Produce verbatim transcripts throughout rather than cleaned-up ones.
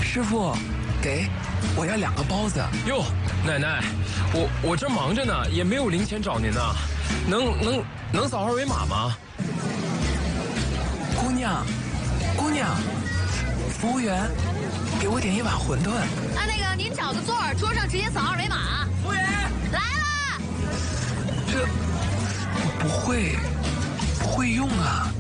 师傅，给，我要两个包子。 哟，奶奶，我我这忙着呢，也没有零钱找您呢，能能能扫二维码吗？ 姑娘，姑娘，服务员，给我点一碗馄饨。 啊，那个您找个座儿，桌上直接扫二维码。 服务员， 来啦！ 这不会，不会用啊。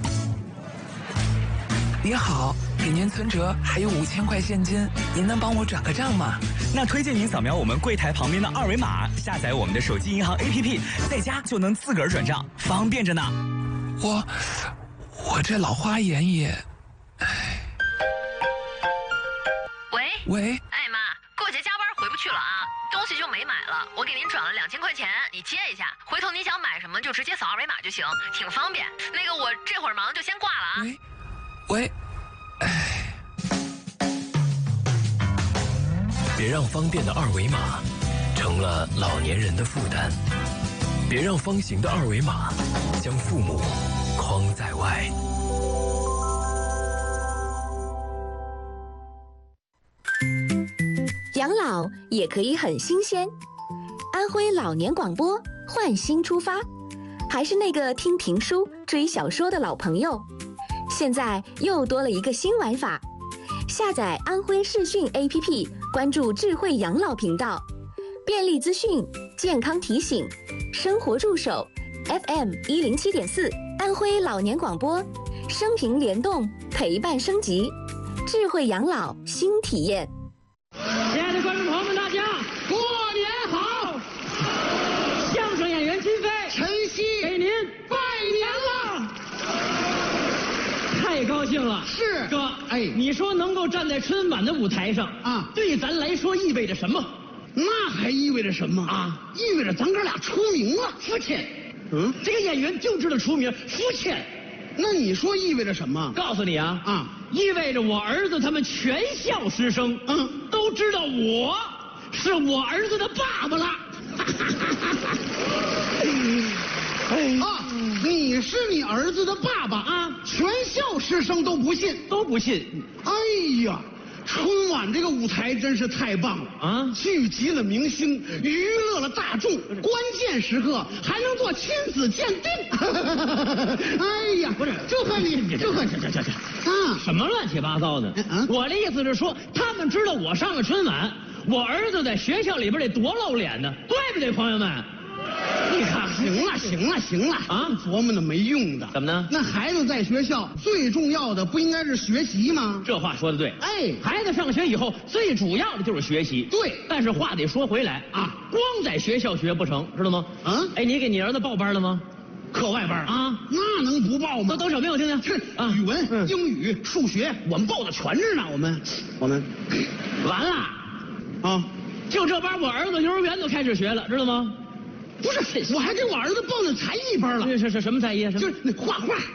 你好，给您存折还有五千块现金，您能帮我转个账吗？ 那推荐您扫描我们柜台旁边的二维码，下载我们的手机银行 A P P， 在家就能自个儿转账，方便着呢。 我，我这老花眼也，唉。 喂喂， 哎妈，过节加班回不去了啊，东西就没买了，我给您转了两千块钱，你接一下，回头您想买什么就直接扫二维码就行，挺方便。那个我这会儿忙就先挂了啊。 喂，喂，唉。 别让方便的二维码成了老年人的负担，别让方形的二维码将父母框在外。 养老也可以很新鲜。安徽老年广播换新出发，还是那个听评书、追小说的老朋友，现在又多了一个新玩法。下载安徽视讯 A P P， 关注智慧养老频道，便利资讯、健康提醒、生活助手 ，F M 一零七点四，安徽老年广播，生平联动，陪伴升级，智慧养老新体验。 亲爱的观众朋友们，大家过年好！相声演员金飞、 晨曦给您拜年了，太高兴了。 是哥， 哎你说能够站在春晚的舞台上啊， 对咱来说意味着什么？ 那还意味着什么啊？ 意味着咱哥俩出名了。 肤浅。 嗯， 这个演员就知道出名，肤浅。 那你说意味着什么？ 告诉你啊啊， 意味着我儿子他们全校师生， 嗯， 都知道我是我儿子的爸爸了。 啊，你是你儿子的爸爸啊？ 全校师生都不信， 都不信。 哎呀，春晚这个舞台真是太棒了啊！ 聚集了明星，娱乐了大众，关键时刻还能做亲子鉴定。哎呀， 不是， 祝贺你，祝贺你！ 这这这啊， 什么乱七八糟的？ 啊， 我的意思是说，他们知道我上了春晚，我儿子在学校里边得多露脸呢，对不对，朋友们？ 你看，行了，行了，行了啊！ 琢磨那没用的。 怎么呢？ 那孩子在学校最重要的不应该是学习吗？ 这话说的对。 哎， 孩子上学以后最主要的就是学习。 对， 但是话得说回来啊，光在学校学不成，知道吗？ 啊， 哎，你给你儿子报班了吗？ 课外班啊， 那能不报吗？ 都都什么呀？我听听。 是啊， 语文、 嗯、 英语、数学，我们报的全着呢。我们，我们完了啊！ 就这班，我儿子幼儿园都开始学了，知道吗？ 不是，我还给我儿子报那才艺班了。 是是是什么才艺？ 就是那画画。